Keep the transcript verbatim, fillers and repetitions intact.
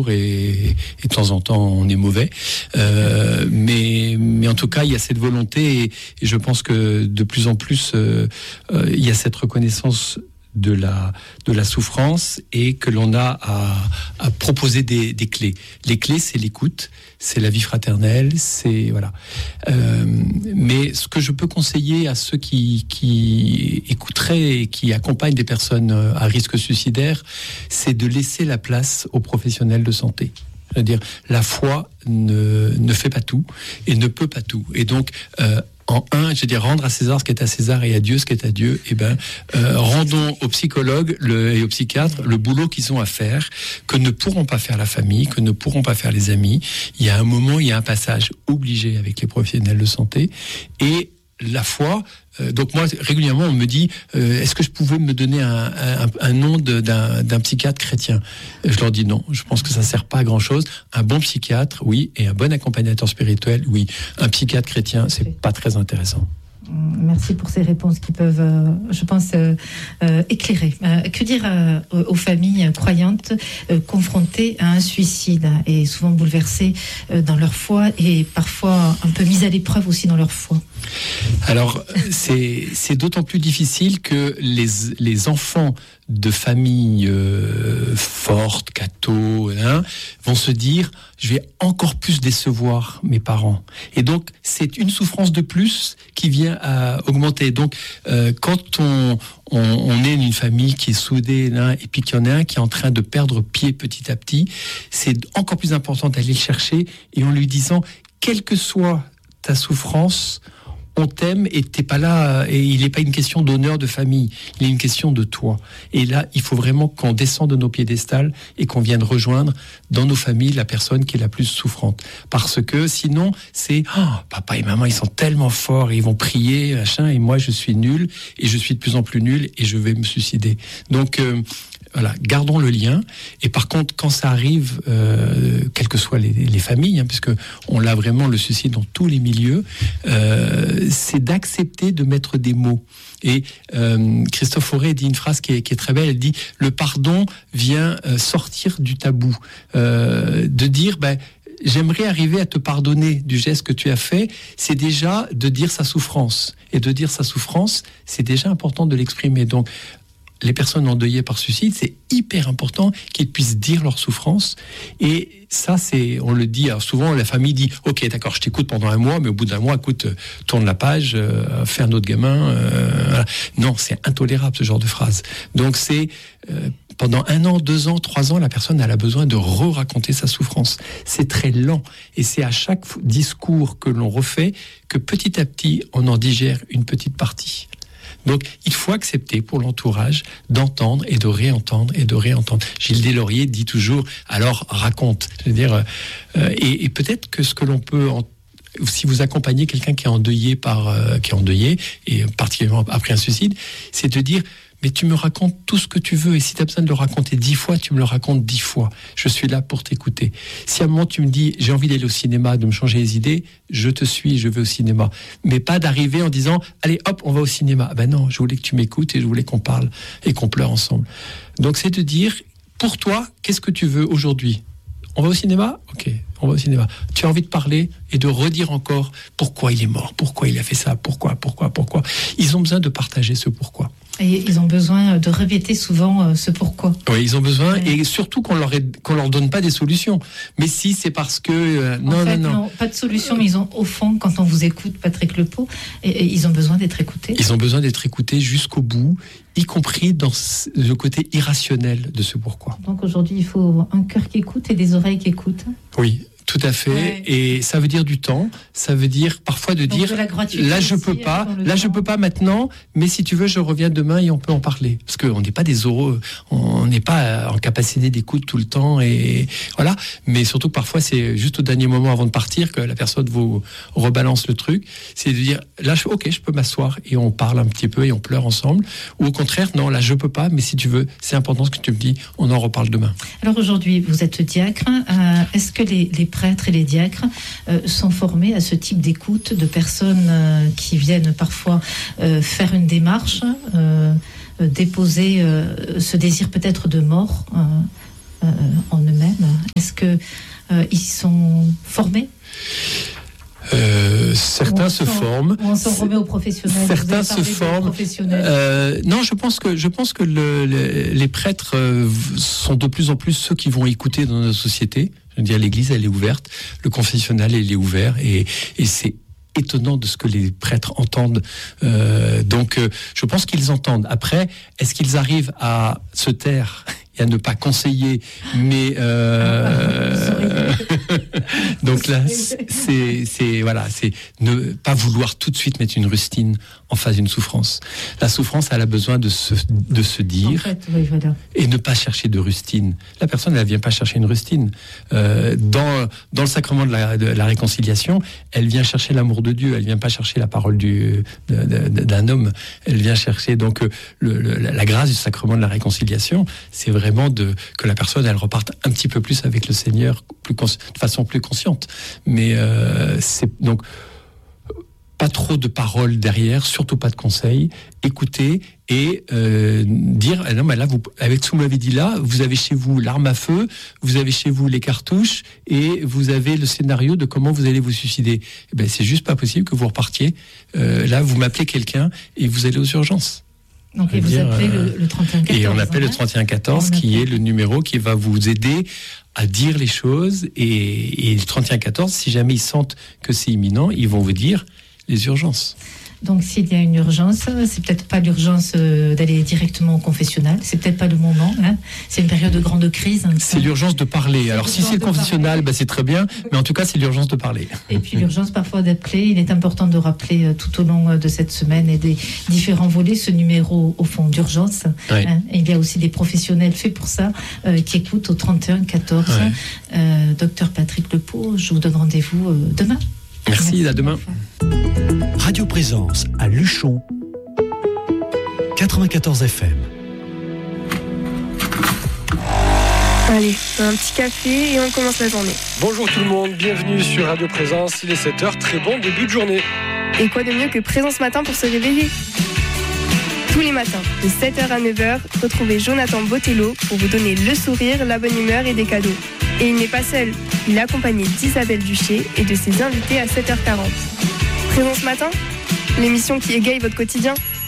Et, et de temps en temps on est mauvais, euh, mais, mais en tout cas il y a cette volonté et, et je pense que de plus en plus euh, euh, il y a cette reconnaissance de la, de la souffrance et que l'on a à, à proposer des, des clés. Les clés, c'est l'écoute, c'est la vie fraternelle, c'est voilà. Euh, mais ce que je peux conseiller à ceux qui, qui écouteraient et qui accompagnent des personnes à risque suicidaire, c'est de laisser la place aux professionnels de santé. C'est-à-dire, la foi ne, ne fait pas tout et ne peut pas tout. Et donc, euh, en un, je veux dire, rendre à César ce qui est à César et à Dieu ce qui est à Dieu, eh ben, euh, rendons aux psychologues le, et aux psychiatres le boulot qu'ils ont à faire, que ne pourront pas faire la famille, que ne pourront pas faire les amis. Il y a un moment, il y a un passage obligé avec les professionnels de santé. Et la foi, euh, donc moi, régulièrement, on me dit, euh, est-ce que je pouvais me donner un, un, un nom de, d'un, d'un psychiatre chrétien ? Je leur dis non, je pense que ça sert pas à grand-chose. Un bon psychiatre, oui, et un bon accompagnateur spirituel, oui. Un psychiatre chrétien, c'est pas très intéressant. Merci pour ces réponses qui peuvent, euh, je pense, euh, euh, éclairer. Euh, que dire euh, aux familles croyantes euh, confrontées à un suicide et souvent bouleversées euh, dans leur foi et parfois un peu mises à l'épreuve aussi dans leur foi ? Alors, c'est, c'est d'autant plus difficile que les, les enfants de familles euh, fortes, catho, hein, vont se dire « je vais encore plus décevoir mes parents ». Et donc, c'est une souffrance de plus qui vient à augmenter. Donc, euh, quand on, on, on est une famille qui est soudée, hein, et puis qu'il y en a un qui est en train de perdre pied petit à petit, c'est encore plus important d'aller le chercher et en lui disant « quelle que soit ta souffrance », on t'aime et t'es pas là, et il n'est pas une question d'honneur de famille, il est une question de toi. Et là, il faut vraiment qu'on descende de nos piédestals et qu'on vienne rejoindre dans nos familles la personne qui est la plus souffrante. Parce que sinon, c'est oh, papa et maman, ils sont tellement forts et ils vont prier, machin, et moi je suis nul et je suis de plus en plus nul et je vais me suicider. Donc euh, voilà, gardons le lien. Et par contre, quand ça arrive, euh, quelles que soient les, les familles, hein, puisque on l'a vraiment le suicide dans tous les milieux, euh, c'est d'accepter de mettre des mots. Et euh, Christophe Fauré dit une phrase qui est, qui est très belle. Elle dit le pardon vient euh, sortir du tabou, euh, de dire ben j'aimerais arriver à te pardonner du geste que tu as fait. C'est déjà de dire sa souffrance, et de dire sa souffrance, c'est déjà important de l'exprimer. Donc les personnes endeuillées par suicide, c'est hyper important qu'ils puissent dire leur souffrance. Et ça, c'est, on le dit, alors souvent la famille dit « Ok, d'accord, je t'écoute pendant un mois, mais au bout d'un mois, écoute, tourne la page, euh, fais un autre gamin. Euh, voilà. » Non, c'est intolérable ce genre de phrase. Donc c'est euh, pendant un an, deux ans, trois ans, la personne elle a besoin de re-raconter sa souffrance. C'est très lent. Et c'est à chaque discours que l'on refait que petit à petit, on en digère une petite partie. Donc, il faut accepter pour l'entourage d'entendre et de réentendre et de réentendre. Gilles Deslauriers dit toujours, alors raconte. Je veux dire, euh, et, et peut-être que ce que l'on peut, en, si vous accompagnez quelqu'un qui est endeuillé par, euh, qui est endeuillé, et particulièrement après un suicide, c'est de dire, mais tu me racontes tout ce que tu veux, et si tu as besoin de le raconter dix fois, tu me le racontes dix fois. Je suis là pour t'écouter. Si à un moment tu me dis, j'ai envie d'aller au cinéma, de me changer les idées, je te suis, je vais au cinéma. Mais pas d'arriver en disant, allez hop, on va au cinéma. Ben non, je voulais que tu m'écoutes et je voulais qu'on parle et qu'on pleure ensemble. Donc c'est de dire, pour toi, qu'est-ce que tu veux aujourd'hui ? On va au cinéma ? Ok, on va au cinéma. Tu as envie de parler et de redire encore pourquoi il est mort, pourquoi il a fait ça, pourquoi, pourquoi, pourquoi. Ils ont besoin de partager ce pourquoi. Et ils ont besoin de répéter souvent ce pourquoi. Oui, ils ont besoin, ouais. Et surtout qu'on leur aide, qu'on leur donne pas des solutions. Mais si c'est parce que euh, non, en fait, non, non, non, pas de solution. Mais ils ont, au fond, quand on vous écoute, Patrick Lepot, et, et ils ont besoin d'être écoutés. Ils ont besoin d'être écoutés jusqu'au bout, y compris dans le côté irrationnel de ce pourquoi. Donc aujourd'hui, il faut un cœur qui écoute et des oreilles qui écoutent. Oui. Tout à fait, ouais. Et ça veut dire du temps, ça veut dire parfois de donc dire, de là je peux pas, là je peux pas maintenant, mais si tu veux je reviens demain et on peut en parler. Parce qu'on n'est pas des heureux, on n'est pas en capacité d'écoute tout le temps, et voilà. Mais surtout que parfois c'est juste au dernier moment avant de partir que la personne vous rebalance le truc. C'est de dire, là je, ok, je peux m'asseoir et on parle un petit peu et on pleure ensemble. Ou au contraire, non, là je peux pas, mais si tu veux, c'est important ce que tu me dis, on en reparle demain. Alors aujourd'hui, vous êtes diacre, euh, est-ce que les, les prêtres et les diacres euh, sont formés à ce type d'écoute de personnes euh, qui viennent parfois euh, faire une démarche, euh, euh, déposer euh, ce désir peut-être de mort euh, euh, en eux-mêmes. Est-ce que euh, ils sont formés? Euh, certains se forment. On s'en remet aux professionnels. Certains se forment. Euh, non, je pense que je pense que le, le, les prêtres euh, sont de plus en plus ceux qui vont écouter dans notre société. Je veux dire, l'Église, elle est ouverte, le confessionnal, il est ouvert, et, et c'est étonnant de ce que les prêtres entendent. Euh, donc, euh, je pense qu'ils entendent. Après, est-ce qu'ils arrivent à se taire et à ne pas conseiller, mais euh... donc là, c'est, c'est voilà, c'est ne pas vouloir tout de suite mettre une rustine en face d'une souffrance. La souffrance, elle a besoin de se de se dire, en fait, oui, voilà. Et ne pas chercher de rustine. La personne, elle vient pas chercher une rustine. Euh, dans dans le sacrement de la, de la réconciliation, elle vient chercher l'amour de Dieu. Elle vient pas chercher la parole du de, de, d'un homme. Elle vient chercher donc le, le, la grâce du sacrement de la réconciliation. C'est vrai vraiment de, que la personne, elle reparte un petit peu plus avec le Seigneur, plus cons- de façon plus consciente. Mais euh, c'est donc pas trop de paroles derrière, surtout pas de conseils. Écouter et euh, dire, ah non, mais là, vous, avec ce que vous m'avez dit là, vous avez chez vous l'arme à feu, vous avez chez vous les cartouches et vous avez le scénario de comment vous allez vous suicider. Eh ben, c'est juste pas possible que vous repartiez. Euh, là, vous m'appelez quelqu'un et vous allez aux urgences. Donc, et vous dire, appelez le, le trente et un quatorze. Et on appelle hein, le trente et un quatorze, qui appelle. Est le numéro qui va vous aider à dire les choses. Et, et le trente et un quatorze, si jamais ils sentent que c'est imminent, ils vont vous dire les urgences. Donc, s'il y a une urgence, c'est peut-être pas l'urgence d'aller directement au confessionnal. C'est peut-être pas le moment. Hein. C'est une période de grande crise. Hein, c'est l'urgence de parler. C'est Alors, si c'est le confessionnal, bah, c'est très bien. Mais en tout cas, c'est l'urgence de parler. Et puis, l'urgence parfois d'appeler. Il est important de rappeler tout au long de cette semaine et des différents volets ce numéro, au fond, d'urgence. Ouais. Hein. Et il y a aussi des professionnels faits pour ça euh, qui écoutent au trente et un quatorze. Ouais. Euh, Docteur Patrick Lepau, je vous donne rendez-vous euh, demain. Merci, Merci, à demain. Radio Présence à Luchon, quatre-vingt-quatorze F M. Allez, un petit café et on commence la journée. Bonjour tout le monde, bienvenue sur Radio Présence, il est sept heures, très bon début de journée. Et quoi de mieux que Présence Matin pour se réveiller ? Tous les matins, de sept heures à neuf heures, retrouvez Jonathan Botello pour vous donner le sourire, la bonne humeur et des cadeaux. Et il n'est pas seul, il est accompagné d'Isabelle Duché et de ses invités à sept heures quarante. Présence Matin, l'émission qui égaye votre quotidien.